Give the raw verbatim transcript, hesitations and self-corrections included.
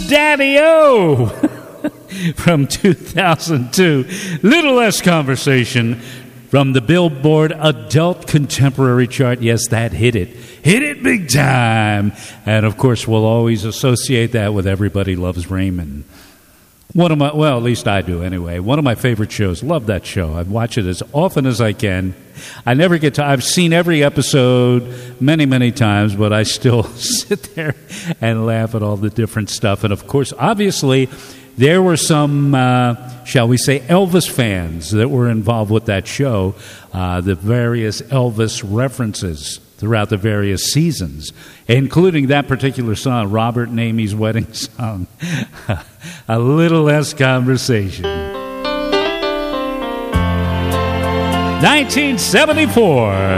Daddy-O from two thousand two. Little Less Conversation from the Billboard Adult Contemporary chart. Yes, that hit it. Hit it big time. And, of course, we'll always associate that with Everybody Loves Raymond. One of my, well, at least I do anyway. One of my favorite shows. Love that show. I watch it as often as I can. I never get to, I've seen every episode many, many times, but I still sit there and laugh at all the different stuff. And, of course, obviously, there were some, uh, shall we say, Elvis fans that were involved with that show, uh, the various Elvis references throughout the various seasons, including that particular song, Robert and Amy's wedding song, A Little Less Conversation. nineteen seventy-four.